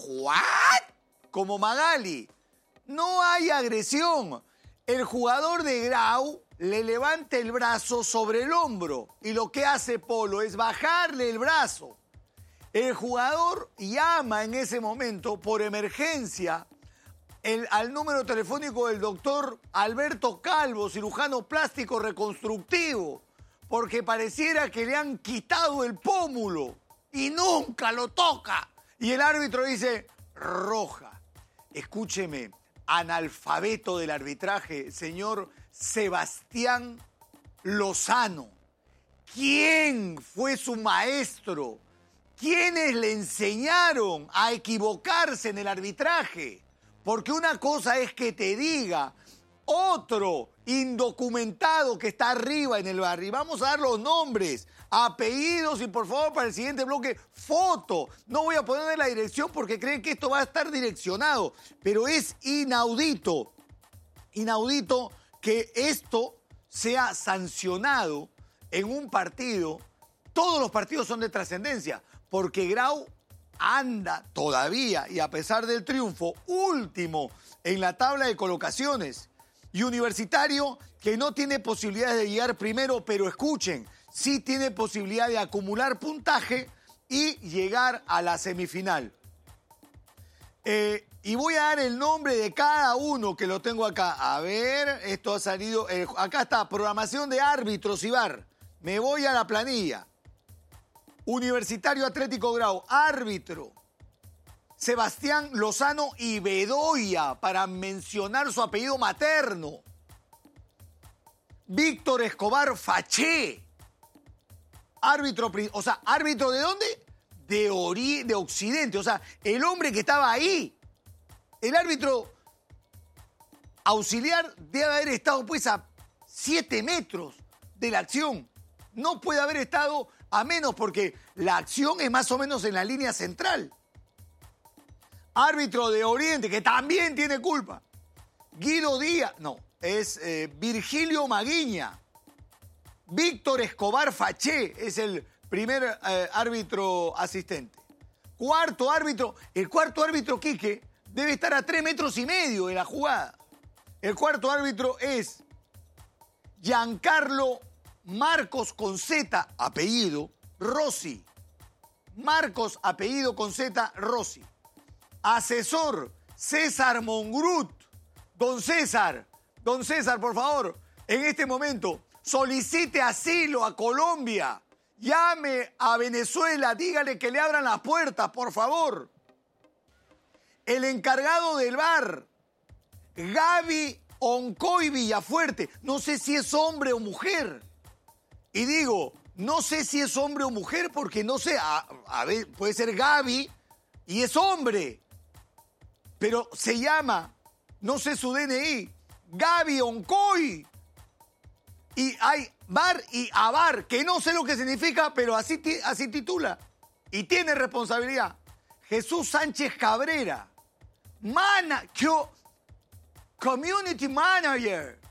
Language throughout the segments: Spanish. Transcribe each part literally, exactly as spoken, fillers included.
¿what? Como Magali. No hay agresión. El jugador de Grau le levanta el brazo sobre el hombro y lo que hace Polo es bajarle el brazo. El jugador llama en ese momento por emergencia el, al número telefónico del doctor Alberto Calvo, cirujano plástico reconstructivo, porque pareciera que le han quitado el pómulo y nunca lo toca. Y el árbitro dice, roja. Escúcheme, analfabeto del arbitraje, señor Sebastián Lozano. ¿Quién fue su maestro? ¿Quiénes le enseñaron a equivocarse en el arbitraje? Porque una cosa es que te diga otro indocumentado que está arriba en el bar. Y vamos a dar los nombres, apellidos y por favor para el siguiente bloque, foto. No voy a poner la dirección porque creen que esto va a estar direccionado. Pero es inaudito, inaudito que esto sea sancionado en un partido. Todos los partidos son de trascendencia porque Grau anda todavía y a pesar del triunfo, último en la tabla de colocaciones. Y Universitario que no tiene posibilidades de llegar primero, pero escuchen, sí tiene posibilidad de acumular puntaje y llegar a la semifinal. Eh, y voy a dar el nombre de cada uno que lo tengo acá. A ver, esto ha salido, eh, acá está, programación de árbitros y V A R. Me voy a la planilla. Universitario Atlético Grau, árbitro. Sebastián Lozano y Bedoya, para mencionar su apellido materno. Víctor Escobar Faché. Árbitro, o sea, ¿árbitro de dónde? De, ori, de Occidente, o sea, el hombre que estaba ahí. El árbitro auxiliar debe haber estado pues a siete metros de la acción. No puede haber estado a menos porque la acción es más o menos en la línea central. Árbitro de Oriente, que también tiene culpa. Guido Díaz, no, es eh, Virgilio Maguiña. Víctor Escobar Faché es el primer eh, árbitro asistente. Cuarto árbitro, el cuarto árbitro, Quique, debe estar a tres metros y medio de la jugada. El cuarto árbitro es Giancarlo Marcos con Z, apellido, Rossi. Marcos, apellido con Z, Rossi. Asesor, César Mongrut. Don César, don César, por favor, en este momento, solicite asilo a Colombia. Llame a Venezuela, dígale que le abran las puertas, por favor. El encargado del V A R, Gaby Oncoy Villafuerte. No sé si es hombre o mujer. Y digo, no sé si es hombre o mujer porque no sé, a, a ver, puede ser Gaby y es hombre. Pero se llama, no sé su D N I, Gaby Oncoy. Y hay V A R y A V A R, que no sé lo que significa, pero así, así titula. Y tiene responsabilidad. Jesús Sánchez Cabrera, mana, Community Manager.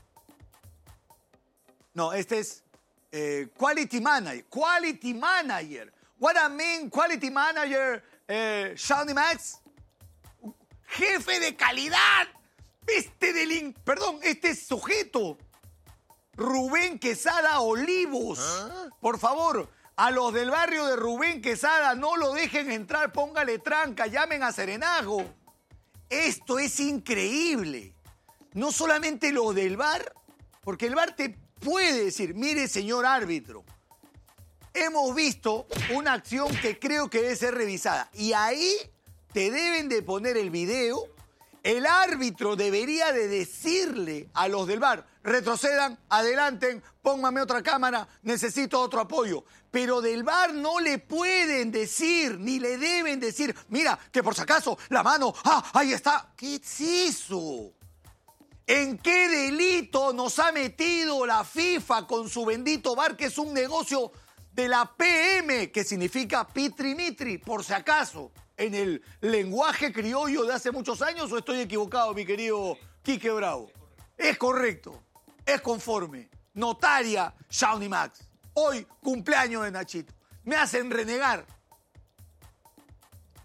No, este es eh, Quality Manager. Quality Manager. What I mean, Quality Manager, eh, Shawnee Max. Jefe de calidad. Este delin... Perdón, este sujeto. Rubén Quesada Olivos. ¿Ah? Por favor, a los del barrio de Rubén Quesada, no lo dejen entrar, póngale tranca, llamen a Serenazgo. Esto es increíble. No solamente lo del V A R, porque el V A R te puede decir, mire, señor árbitro, hemos visto una acción que creo que debe ser revisada. Y ahí te deben de poner el video. El árbitro debería de decirle a los del V A R, retrocedan, adelanten, pónganme otra cámara, necesito otro apoyo. Pero del V A R no le pueden decir, ni le deben decir, mira, que por si acaso la mano, ah, ahí está. ¿Qué es eso? ¿En qué delito nos ha metido la FIFA con su bendito V A R, que es un negocio de la P M, que significa Pitri-Mitri, por si acaso, en el lenguaje criollo de hace muchos años, o estoy equivocado, mi querido Quique Bravo? Es correcto, es conforme. Notaria Shawnee Max. Hoy, cumpleaños de Nachito. Me hacen renegar.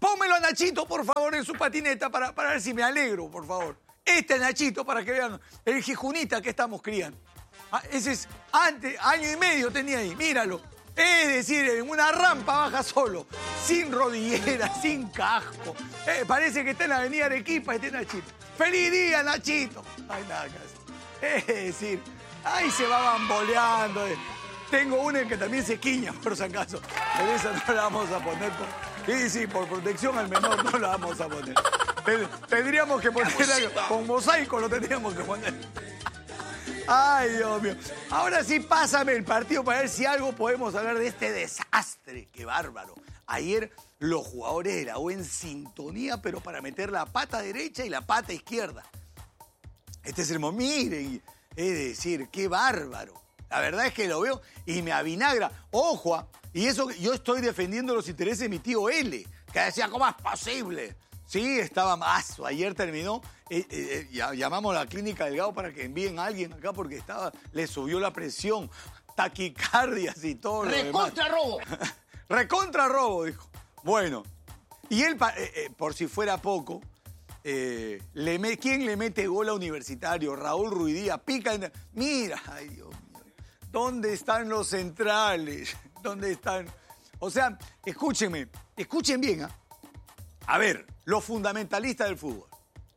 pónmelo a Nachito, por favor, en su patineta para, para ver si me alegro, por favor. Este Nachito, para que vean el jejunita que estamos criando. Ah, ese es antes, año y medio tenía ahí, míralo. Es decir, en una rampa baja solo, sin rodillera, sin casco. Eh, parece que está en la avenida Arequipa este Nachito. ¡Feliz día, Nachito! Ay, nada que hacer. Es decir, ahí se va bamboleando. Eh. Tengo una que también se quiña, por si acaso. Pero esa no la vamos a poner. Por... Sí, sí, por protección al menor no la vamos a poner. Tendríamos que ponerla con mosaico, lo tendríamos que poner. Ay, Dios mío. Ahora sí, pásame el partido para ver si algo podemos hablar de este desastre. ¡Qué bárbaro! Ayer los jugadores de la U en sintonía, pero para meter la pata derecha y la pata izquierda. Este es el momento. Miren, es decir, qué bárbaro. La verdad es que lo veo y me avinagra. Ojo, y eso yo estoy defendiendo los intereses de mi tío L, que decía, ¿cómo es posible? Sí, estaba más. Ayer terminó. Eh, eh, llamamos a la clínica Delgado para que envíen a alguien acá porque estaba, le subió la presión, taquicardias y todo lo demás. ¡Recontra robo! Recontra robo, dijo. Bueno, y él, eh, eh, por si fuera poco, eh, le me, ¿quién le mete gol a Universitario? Raúl Ruidía, pica en... Mira, ay Dios mío, ¿dónde están los centrales? ¿Dónde están? O sea, escúchenme, escuchen bien, ¿ah? ¿eh? A ver, los fundamentalistas del fútbol.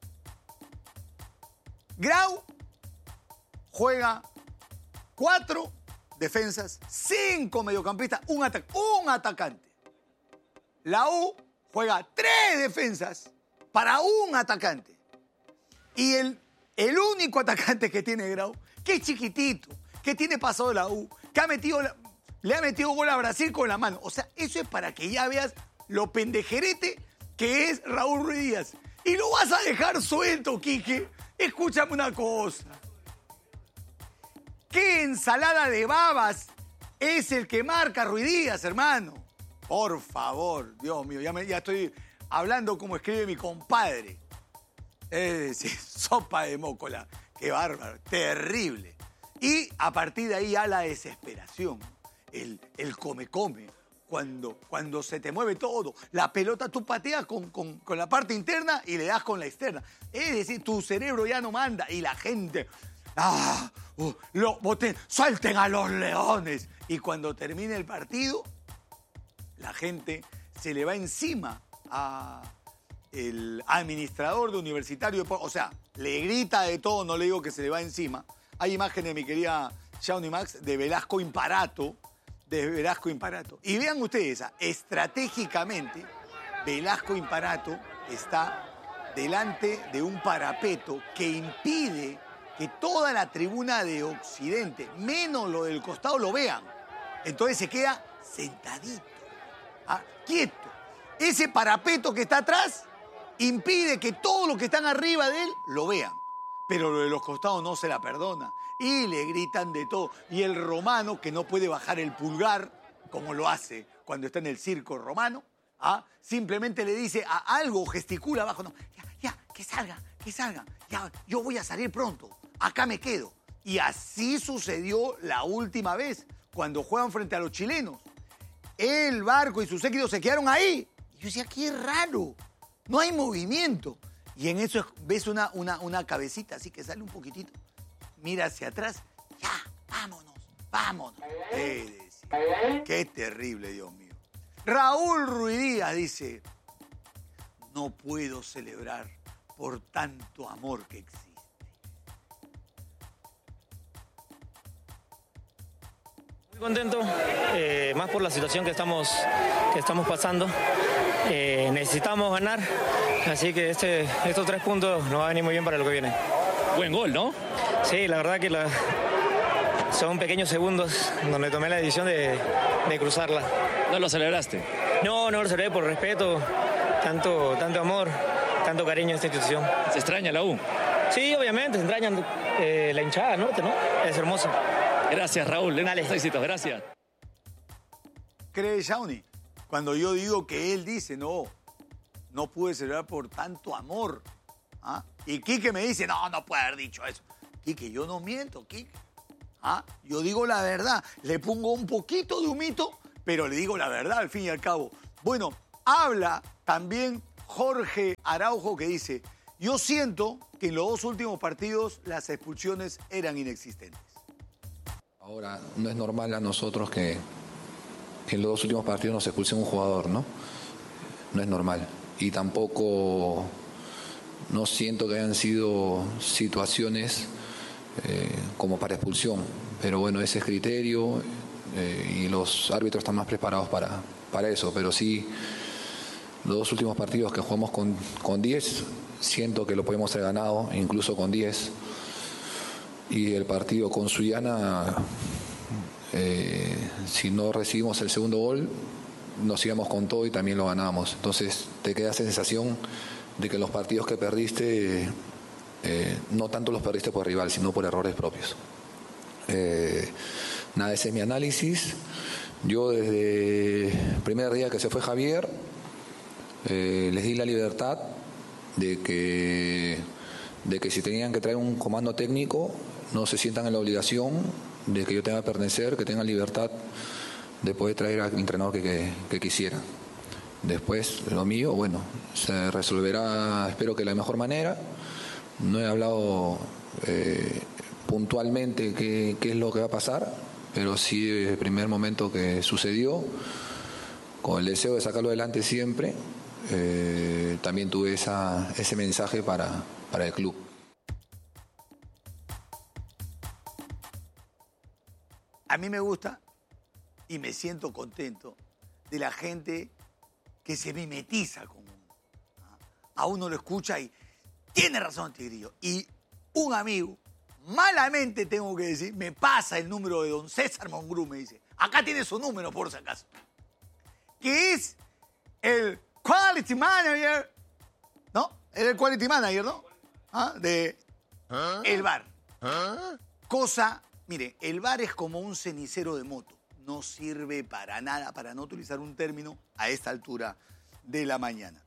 Grau juega cuatro defensas, cinco mediocampistas, un, ata- un atacante. La U juega tres defensas para un atacante. Y el, el único atacante que tiene Grau, que es chiquitito, que tiene pasado de la U, que ha metido la, le ha metido gol a Brasil con la mano. O sea, eso es para que ya veas lo pendejerete que es Raúl Ruiz Díaz. Y lo vas a dejar suelto, Quique. Escúchame una cosa. ¿Qué ensalada de babas es el que marca Ruiz Díaz, hermano? Por favor, Dios mío, ya, me, ya estoy hablando como escribe mi compadre. Es decir, sopa de mócola. Qué bárbaro, terrible. Y a partir de ahí ya la desesperación, el, el come-come. Cuando, cuando se te mueve todo, la pelota tú pateas con, con, con la parte interna y le das con la externa. Es decir, tu cerebro ya no manda y la gente... ¡Ah! Uh, lo, boten, ¡suelten a los leones! Y cuando termine el partido, la gente se le va encima al administrador de Universitario. O sea, le grita de todo, no le digo que se le va encima. Hay imágenes, mi querida Shawnee Max, de Velasco Imparato, de Velasco Imparato. Y vean ustedes, estratégicamente, Velasco Imparato está delante de un parapeto que impide que toda la tribuna de Occidente, menos lo del costado, lo vean. Entonces se queda sentadito, ¿ah? quieto. Ese parapeto que está atrás impide que todos los que están arriba de él lo vean. Pero lo de los costados no se la perdona. Y le gritan de todo. Y el romano, que no puede bajar el pulgar, como lo hace cuando está en el circo romano, ¿ah? simplemente le dice a algo, gesticula abajo, no, ya, ya, que salga, que salga, ya, yo voy a salir pronto, acá me quedo. Y así sucedió la última vez, cuando juegan frente a los chilenos. El Barco y sus séquitos se quedaron ahí. Y yo decía, qué raro, no hay movimiento. Y en eso ves una, una, una cabecita así que sale un poquitito, mira hacia atrás, ya, vámonos, vámonos. Eh, decía, qué terrible, Dios mío. Raúl Ruiz Díaz dice, no puedo celebrar por tanto amor que existe. Muy contento, eh, más por la situación que estamos, que estamos pasando. Eh, necesitamos ganar, así que este, estos tres puntos nos va a venir muy bien para lo que viene. Buen gol, ¿no? Sí, la verdad que la, son pequeños segundos donde tomé la decisión de, de cruzarla. ¿No lo celebraste? No, no lo celebré por respeto, tanto, tanto amor, tanto cariño a esta institución. ¿Se extraña la U? Sí, obviamente, se extrañan eh, la hinchada norte, ¿no? Es hermosa. Gracias, Raúl. Dale. Éxitos, gracias. ¿Cree Shawnee? Cuando yo digo que él dice, no, no pude celebrar por tanto amor. ¿Ah? Y Quique me dice, no, no puede haber dicho eso. Quique, yo no miento, Quique. ¿Ah? Yo digo la verdad. Le pongo un poquito de humito, pero le digo la verdad al fin y al cabo. Bueno, Habla también Jorge Araujo, que dice: yo siento que en los dos últimos partidos las expulsiones eran inexistentes. Ahora, no es normal a nosotros que, que en los dos últimos partidos nos expulsen un jugador, ¿no? No es normal. Y tampoco no siento que hayan sido situaciones eh, como para expulsión. Pero bueno, ese es criterio eh, y los árbitros están más preparados para, para eso. Pero sí, los dos últimos partidos que jugamos con, con diez, siento que lo podemos haber ganado, incluso con diez. Y el partido con Sullana, eh, si no recibimos el segundo gol, nos íbamos con todo y también lo ganamos. Entonces te queda esa sensación de que los partidos que perdiste, eh, no tanto los perdiste por rival, sino por errores propios. Eh, nada, ese es mi análisis. Yo desde el primer día que se fue Javier, eh, les di la libertad de que, de que si tenían que traer un comando técnico, no se sientan en la obligación de que yo tenga que pertenecer, que tengan libertad de poder traer al entrenador que, que, que quisieran. Después, lo mío, bueno, se resolverá, espero que de la mejor manera. No he hablado eh, puntualmente qué, qué es lo que va a pasar, pero sí desde el primer momento que sucedió, con el deseo de sacarlo adelante siempre, eh, también tuve esa, ese mensaje para, para el club. A mí me gusta y me siento contento de la gente que se mimetiza con uno. A uno lo escucha y tiene razón Tigrillo. Y un amigo, malamente tengo que decir, me pasa el número de don César Mongrú, me dice, acá tiene su número por si acaso, que es el Quality Manager, ¿no? Es el Quality Manager, ¿no? ¿Ah? De ¿Ah? El bar. ¿Ah? Cosa... Mire, el V A R es como un cenicero de moto. No sirve para nada, para no utilizar un término a esta altura de la mañana.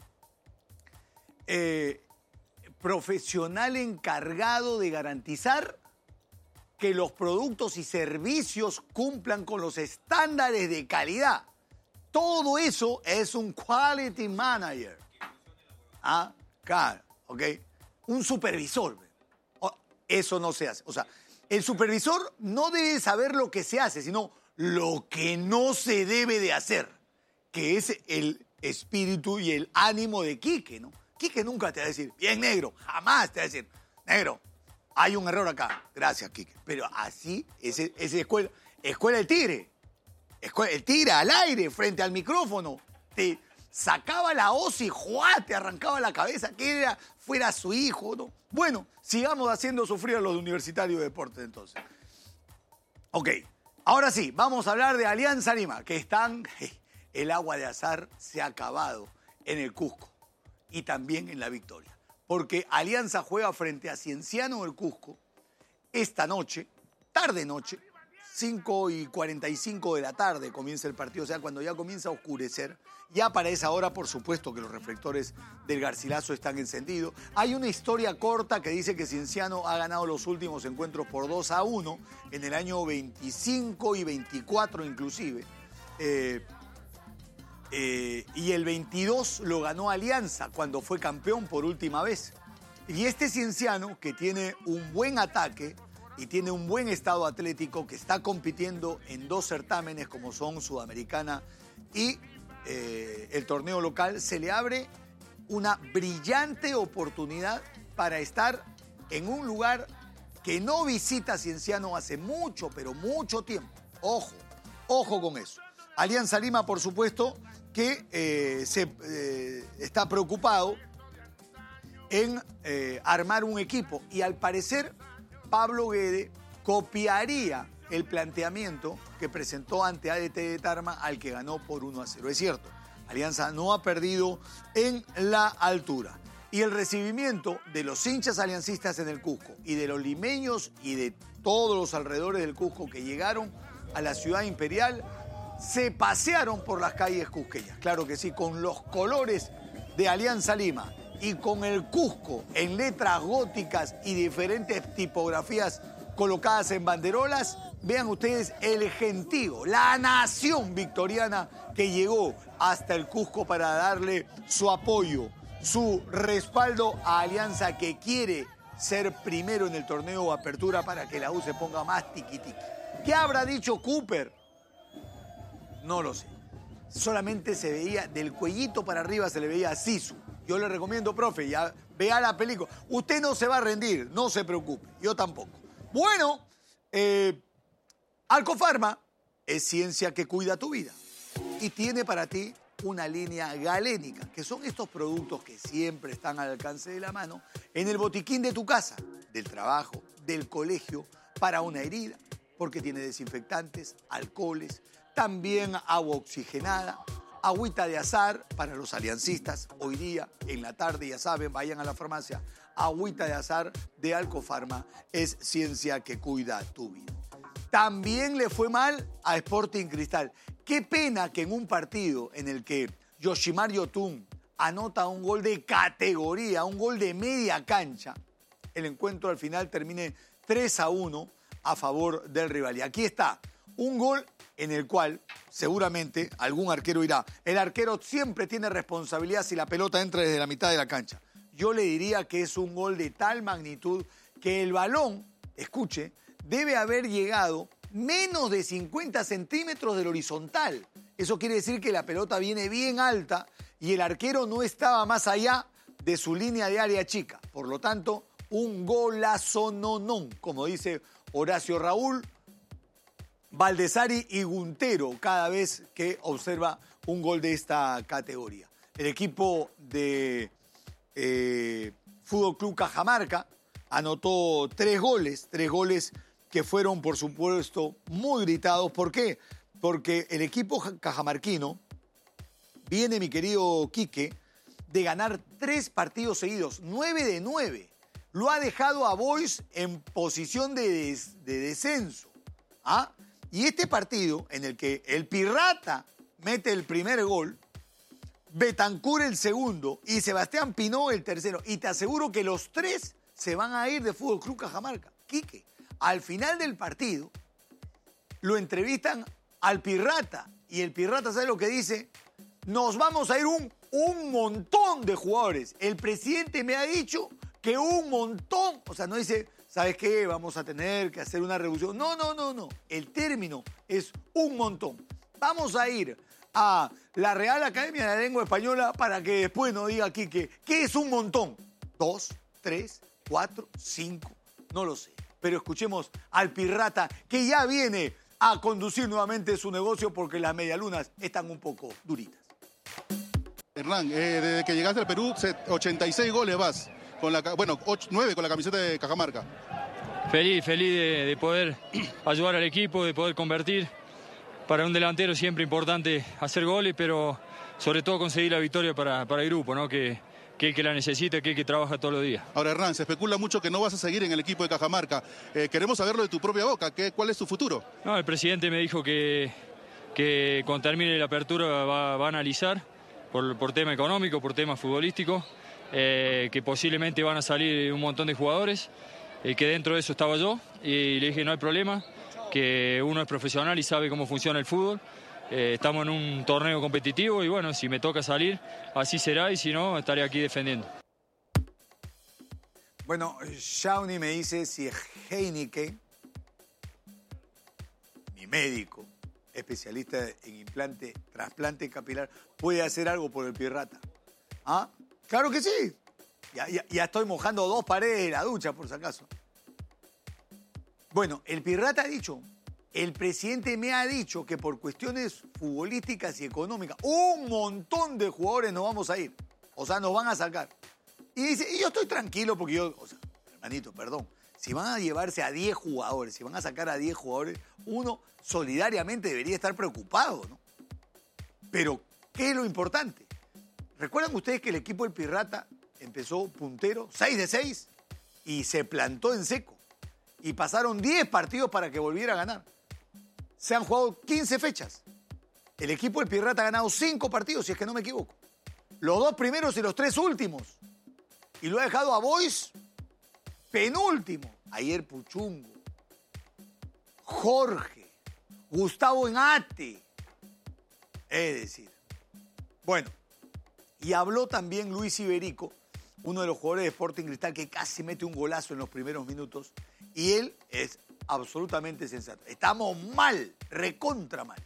Eh, profesional encargado de garantizar que los productos y servicios cumplan con los estándares de calidad. Todo eso es un Quality Manager. Ah, claro, ¿ok? Un supervisor. Eso no se hace. O sea, el supervisor no debe saber lo que se hace, sino lo que no se debe de hacer, que es el espíritu y el ánimo de Quique, ¿no? Quique nunca te va a decir, bien negro, jamás te va a decir, negro, hay un error acá. Gracias, Quique. Pero así, ese, ese escuela, escuela el tigre, escuela, el tigre al aire, frente al micrófono, te sacaba la hoz y ¡juá! Te arrancaba la cabeza, que era, fuera su hijo, ¿no? Bueno, sigamos haciendo sufrir a los universitarios de deportes entonces. Ok, ahora sí, vamos a hablar de Alianza Lima, que están, el agua de azar se ha acabado en el Cusco y también en La Victoria. Porque Alianza juega frente a Cienciano del Cusco esta noche, tarde noche, cinco y cuarenta y cinco de la tarde comienza el partido, o sea, cuando ya comienza a oscurecer. Ya para esa hora, por supuesto, que los reflectores del Garcilaso están encendidos. Hay una historia corta que dice que Cienciano ha ganado los últimos encuentros por dos a uno, en el año veinticinco y veinticuatro inclusive. Eh, eh, y el veintidós lo ganó Alianza cuando fue campeón por última vez. Y este Cienciano, que tiene un buen ataque y tiene un buen estado atlético, que está compitiendo en dos certámenes como son Sudamericana y eh, el torneo local, se le abre una brillante oportunidad para estar en un lugar que no visita Cienciano hace mucho, pero mucho tiempo. Ojo, ojo con eso. Alianza Lima, por supuesto, que eh, se, eh, está preocupado en eh, armar un equipo y al parecer Pablo Guede copiaría el planteamiento que presentó ante A D T de Tarma, al que ganó por uno a cero. Es cierto, Alianza no ha perdido en la altura. Y el recibimiento de los hinchas aliancistas en el Cusco y de los limeños y de todos los alrededores del Cusco que llegaron a la ciudad imperial, se pasearon por las calles cusqueñas. Claro que sí, con los colores de Alianza Lima y con el Cusco en letras góticas y diferentes tipografías colocadas en banderolas, vean ustedes el gentío, la nación victoriana que llegó hasta el Cusco para darle su apoyo, su respaldo a Alianza, que quiere ser primero en el torneo Apertura para que la U se ponga más tiquitiqui. ¿Qué habrá dicho Cooper? No lo sé. Solamente se veía, del cuellito para arriba se le veía a Sisu. Yo le recomiendo, profe, ya vea la película. Usted no se va a rendir, no se preocupe. Yo tampoco. Bueno, eh, Alcofarma es ciencia que cuida tu vida. Y tiene para ti una línea galénica, que son estos productos que siempre están al alcance de la mano en el botiquín de tu casa, del trabajo, del colegio, para una herida, porque tiene desinfectantes, alcoholes, también agua oxigenada, agüita de azar para los aliancistas. Hoy día, en la tarde, ya saben, vayan a la farmacia. Agüita de azar de Alcofarma es ciencia que cuida tu vida. También le fue mal a Sporting Cristal. Qué pena que en un partido en el que Yoshimar Yotun anota un gol de categoría, un gol de media cancha, el encuentro al final termine tres a uno a favor del rival. Y aquí está, un gol en el cual seguramente algún arquero irá. El arquero siempre tiene responsabilidad si la pelota entra desde la mitad de la cancha. Yo le diría que es un gol de tal magnitud que el balón, escuche, debe haber llegado menos de cincuenta centímetros del horizontal. Eso quiere decir que la pelota viene bien alta y el arquero no estaba más allá de su línea de área chica. Por lo tanto, un golazo nonón, como dice Horacio Raúl, Baldessari y Guntero cada vez que observa un gol de esta categoría. El equipo de eh, Fútbol Club Cajamarca anotó tres goles, tres goles que fueron, por supuesto, muy gritados. ¿Por qué? Porque el equipo cajamarquino viene, mi querido Quique, de ganar tres partidos seguidos, nueve de nueve. Lo ha dejado a Boys en posición de, des, de descenso. ¿Ah? Y este partido, en el que el Pirrata mete el primer gol, Betancur el segundo y Sebastián Pinó el tercero. Y te aseguro que los tres se van a ir de Fútbol Club Cajamarca. Quique, al final del partido, lo entrevistan al Pirrata. Y el Pirrata, ¿sabe lo que dice? Nos vamos a ir un, un montón de jugadores. El presidente me ha dicho que un montón. O sea, no dice, ¿sabes qué? Vamos a tener que hacer una reducción. No, no, no, no. El término es un montón. Vamos a ir a la Real Academia de la Lengua Española para que después nos diga aquí que, ¿qué es un montón? Dos, tres, cuatro, cinco, no lo sé. Pero escuchemos al Pirrata, que ya viene a conducir nuevamente su negocio porque las medialunas están un poco duritas. Hernán, eh, desde que llegaste al Perú, ochenta y seis goles vas. Con la, bueno, nueve con la camiseta de Cajamarca. Feliz, feliz de, de poder ayudar al equipo, de poder convertir. Para un delantero siempre importante hacer goles, pero sobre todo conseguir la victoria para, para el grupo, ¿no? Que, que el que la necesita, que el que trabaja todos los días. Ahora, Hernán, se especula mucho que no vas a seguir en el equipo de Cajamarca. Eh, queremos saberlo de tu propia boca. ¿Qué, ¿Cuál es tu futuro? No, el presidente me dijo que, que cuando termine la apertura va, va a analizar por, por tema económico, por tema futbolístico, eh, que posiblemente van a salir un montón de jugadores, eh, que dentro de eso estaba yo, y le dije no hay problema, que uno es profesional y sabe cómo funciona el fútbol. Eh, estamos en un torneo competitivo y bueno, si me toca salir, así será, y si no, estaré aquí defendiendo. Bueno, Shawnee me dice si Heineken, mi médico, especialista en implante, trasplante capilar, puede hacer algo por el Pirrata. ¿Ah? ¡Claro que sí! Ya, ya, ya estoy mojando dos paredes de la ducha, por si acaso. Bueno, el Pirrata ha dicho, el presidente me ha dicho que por cuestiones futbolísticas y económicas, un montón de jugadores nos vamos a ir. O sea, nos van a sacar. Y dice, y yo estoy tranquilo porque yo, o sea, hermanito, perdón, si van a llevarse a diez jugadores, si van a sacar a diez jugadores, uno solidariamente debería estar preocupado, ¿no? Pero, ¿qué es lo importante? ¿Recuerdan ustedes que el equipo del Pirrata empezó puntero, seis de seis, y se plantó en seco? Y pasaron diez partidos para que volviera a ganar. Se han jugado quince fechas. El equipo del Pirrata ha ganado cinco partidos, si es que no me equivoco. Los dos primeros y los tres últimos. Y lo ha dejado a Boys penúltimo. Ayer Puchungo Jorge, Gustavo Enate. Es decir, bueno, y habló también Luis Iberico, uno de los jugadores de Sporting Cristal que casi mete un golazo en los primeros minutos, y él es absolutamente sensato. Estamos mal, recontra mal.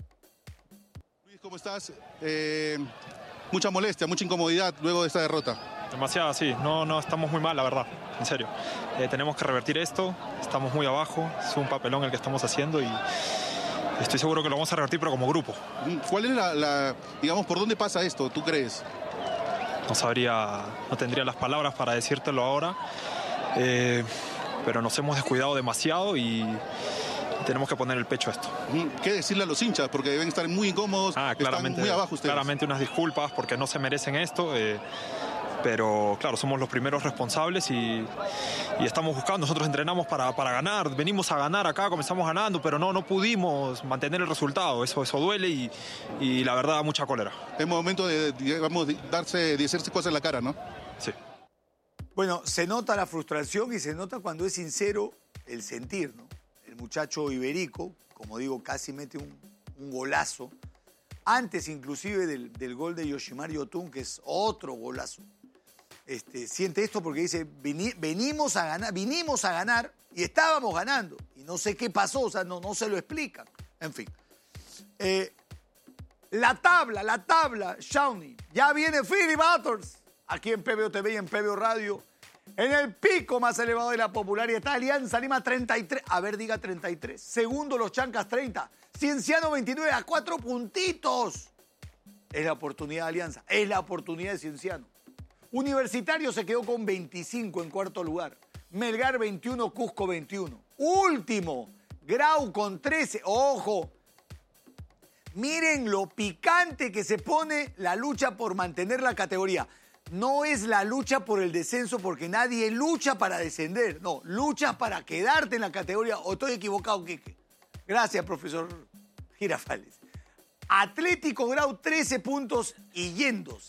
Luis, ¿cómo estás? Eh, mucha molestia, mucha incomodidad luego de esta derrota. Demasiado, sí. No, no, estamos muy mal, la verdad. En serio. Eh, tenemos que revertir esto. Estamos muy abajo. Es un papelón el que estamos haciendo y estoy seguro que lo vamos a revertir, pero como grupo. ¿Cuál es la, la digamos, por dónde pasa esto, tú crees? No sabría, no tendría las palabras para decírtelo ahora. Eh, pero nos hemos descuidado demasiado y tenemos que poner el pecho a esto. ¿Qué decirle a los hinchas? Porque deben estar muy incómodos, ah, claramente, están muy abajo ustedes. Claramente unas disculpas porque no se merecen esto. Eh, Pero claro, somos los primeros responsables y, y estamos buscando. Nosotros entrenamos para, para ganar, venimos a ganar acá, comenzamos ganando, pero no, no pudimos mantener el resultado. Eso, eso duele y, y la verdad da mucha cólera. Es momento de, digamos, de darse, de decirse cosas en la cara, ¿no? Sí. Bueno, se nota la frustración y se nota cuando es sincero el sentir, ¿no? El muchacho Iberico, como digo, casi mete un, un golazo. Antes inclusive del, del gol de Yoshimar Yotun, que es otro golazo. Este, siente esto porque dice, venimos a ganar, vinimos a ganar y estábamos ganando. Y no sé qué pasó, o sea, no, no se lo explican. En fin. Eh, la tabla, la tabla, Shawnee. Ya viene Philly Butters. Aquí en P B O T V y en P B O Radio. En el pico más elevado de la popularidad está Alianza Lima treinta y tres. A ver, diga treinta y tres. Segundo, los Chancas treinta. Cienciano veintinueve a cuatro puntitos. Es la oportunidad de Alianza. Es la oportunidad de Cienciano. Universitario se quedó con veinticinco en cuarto lugar. Melgar veintiuno, Cusco veintiuno. Último, Grau con trece. ¡Ojo! Miren lo picante que se pone la lucha por mantener la categoría. No es la lucha por el descenso porque nadie lucha para descender. No, luchas para quedarte en la categoría. ¿O estoy equivocado, Quique? Gracias, profesor Girafales. Atlético Grau, trece puntos y yéndose.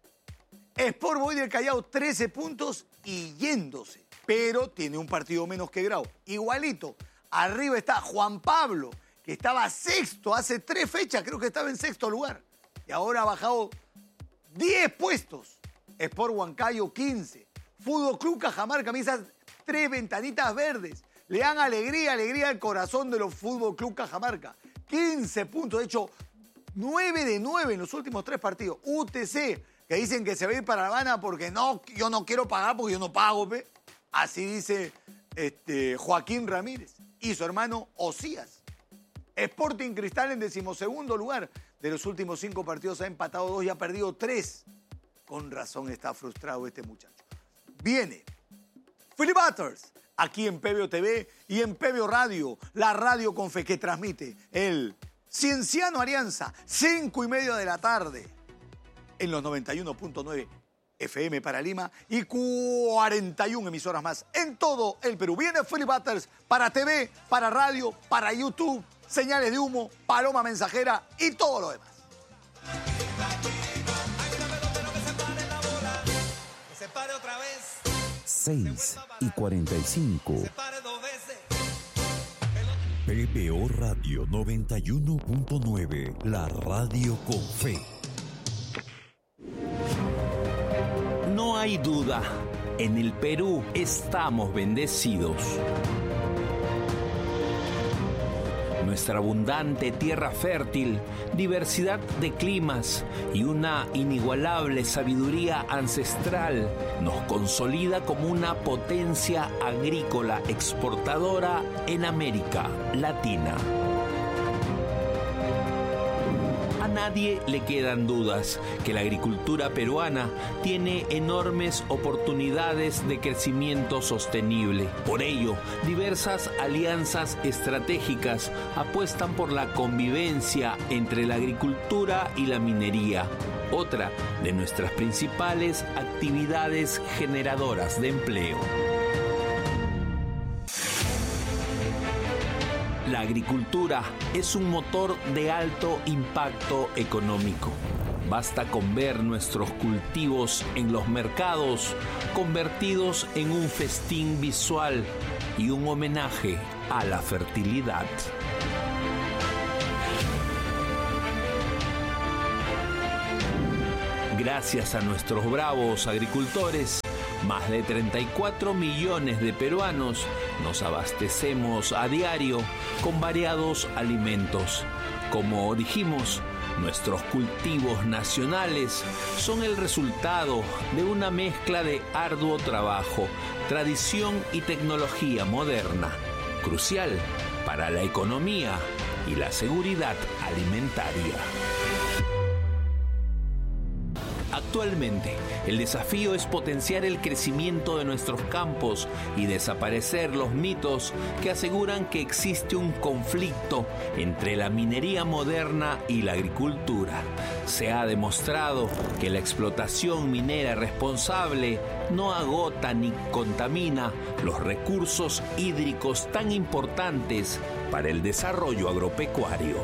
Sport Boys del Callao, trece puntos y yéndose. Pero tiene un partido menos que Grau. Igualito. Arriba está Juan Pablo, que estaba sexto hace tres fechas. Creo que estaba en sexto lugar. Y ahora ha bajado diez puestos. Sport Huancayo, quince. Fútbol Club Cajamarca, esas tres ventanitas verdes. Le dan alegría, alegría al corazón de los Fútbol Club Cajamarca. quince puntos. De hecho, nueve de nueve en los últimos tres partidos. U T C, que dicen que se va a ir para La Habana porque no, yo no quiero pagar porque yo no pago, pe. Así dice este, Joaquín Ramírez. Y su hermano Osías. Sporting Cristal en decimosegundo lugar. De los últimos cinco partidos ha empatado dos y ha perdido tres. Con razón está frustrado este muchacho. Viene Philly Butters, aquí en P B O T V y en P B O Radio, la radio con fe que transmite el Cienciano Alianza, cinco y media de la tarde. En los noventa y uno punto nueve F M para Lima y cuarenta y una emisoras más en todo el Perú. Viene Philly Butters para T V, para radio, para YouTube, señales de humo, paloma mensajera y todo lo demás. seis y cuarenta y cinco. P B O Radio noventa y uno punto nueve, la radio con fe. No hay duda, en el Perú estamos bendecidos. Nuestra abundante tierra fértil, diversidad de climas y una inigualable sabiduría ancestral nos consolida como una potencia agrícola exportadora en América Latina. A nadie le quedan dudas que la agricultura peruana tiene enormes oportunidades de crecimiento sostenible. Por ello, diversas alianzas estratégicas apuestan por la convivencia entre la agricultura y la minería, otra de nuestras principales actividades generadoras de empleo. La agricultura es un motor de alto impacto económico. Basta con ver nuestros cultivos en los mercados convertidos en un festín visual y un homenaje a la fertilidad. Gracias a nuestros bravos agricultores, más de treinta y cuatro millones de peruanos nos abastecemos a diario con variados alimentos. Como dijimos, nuestros cultivos nacionales son el resultado de una mezcla de arduo trabajo, tradición y tecnología moderna, crucial para la economía y la seguridad alimentaria. Actualmente, el desafío es potenciar el crecimiento de nuestros campos y desaparecer los mitos que aseguran que existe un conflicto entre la minería moderna y la agricultura. Se ha demostrado que la explotación minera responsable no agota ni contamina los recursos hídricos tan importantes para el desarrollo agropecuario.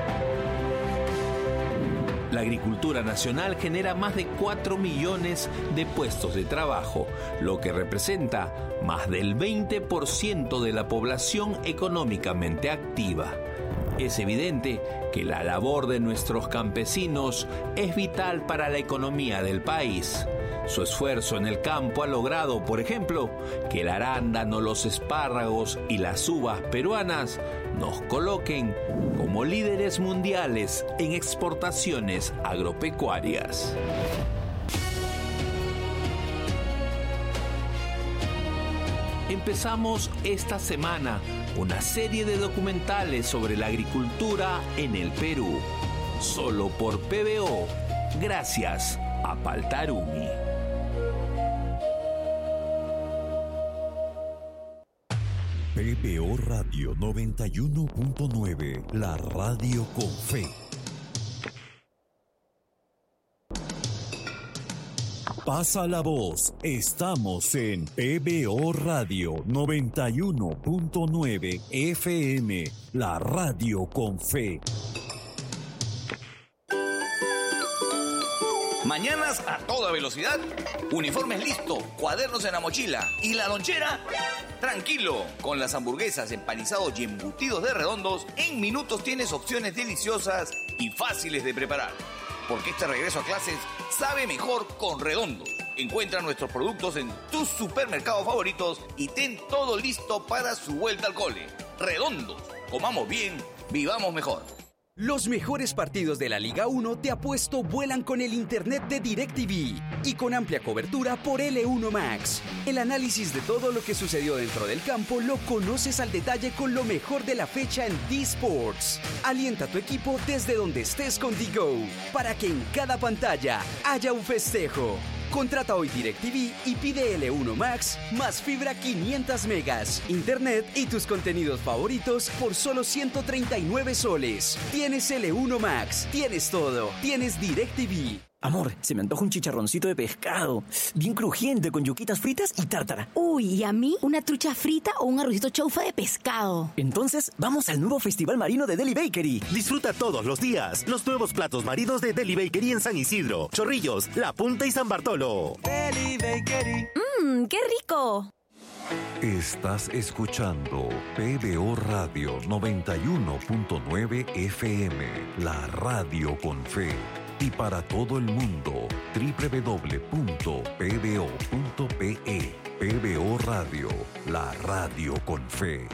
La agricultura nacional genera más de cuatro millones de puestos de trabajo, lo que representa más del veinte por ciento de la población económicamente activa. Es evidente que la labor de nuestros campesinos es vital para la economía del país. Su esfuerzo en el campo ha logrado, por ejemplo, que el arándano, los espárragos y las uvas peruanas nos coloquen como líderes mundiales en exportaciones agropecuarias. Empezamos esta semana una serie de documentales sobre la agricultura en el Perú, solo por P B O, gracias a Paltarumi. P B O Radio noventa y uno punto nueve, la radio con fe. Pasa la voz, estamos en P B O Radio noventa y uno punto nueve F M, la radio con fe. Mañanas a toda velocidad, uniformes listos, cuadernos en la mochila y la lonchera. Tranquilo, con las hamburguesas, empanizados y embutidos de Redondos, en minutos tienes opciones deliciosas y fáciles de preparar. Porque este regreso a clases sabe mejor con Redondos. Encuentra nuestros productos en tus supermercados favoritos y ten todo listo para su vuelta al cole. Redondos, comamos bien, vivamos mejor. Los mejores partidos de la Liga uno te apuesto vuelan con el internet de DirecTV y con amplia cobertura por L uno Max. El análisis de todo lo que sucedió dentro del campo lo conoces al detalle con lo mejor de la fecha en D-Sports. Alienta a tu equipo desde donde estés con DiGo para que en cada pantalla haya un festejo. Contrata hoy DirecTV y pide L uno Max más fibra quinientos megas, internet y tus contenidos favoritos por solo ciento treinta y nueve soles. Tienes L uno Max, tienes todo, tienes DirecTV. Amor, se me antoja un chicharroncito de pescado, bien crujiente, con yuquitas fritas y tártara. Uy, y a mí una trucha frita o un arrocito chaufa de pescado. Entonces, vamos al nuevo Festival Marino de Deli Bakery. Disfruta todos los días los nuevos platos marinos de Deli Bakery en San Isidro, Chorrillos, La Punta y San Bartolo. Deli Bakery. ¡Mmm, qué rico! Estás escuchando P B O Radio noventa y uno punto nueve F M, la radio con fe. Y para todo el mundo, doble u doble u doble u punto p b o punto p e. P B O Radio, la radio con fe.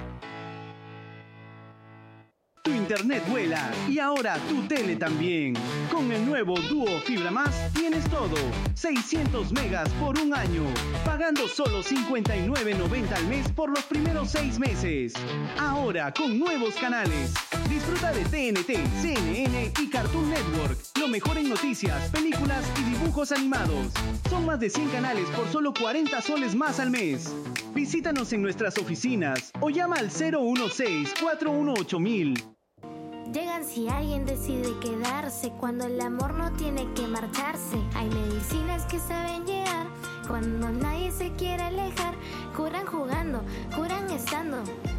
Tu internet vuela y ahora tu tele también. Con el nuevo Duo Fibra Más tienes todo. seiscientos megas por un año. Pagando solo cincuenta y nueve noventa al mes por los primeros seis meses. Ahora con nuevos canales. Disfruta de T N T, C N N y Cartoon Network. Lo mejor en noticias, películas y dibujos animados. Son más de cien canales por solo cuarenta soles más al mes. Visítanos en nuestras oficinas o llama al cero uno seis, cuatro uno ocho mil. Llegan si alguien decide quedarse, cuando el amor no tiene que marcharse. Hay medicinas que saben llegar, cuando nadie se quiere alejar. Curan jugando, curan estando.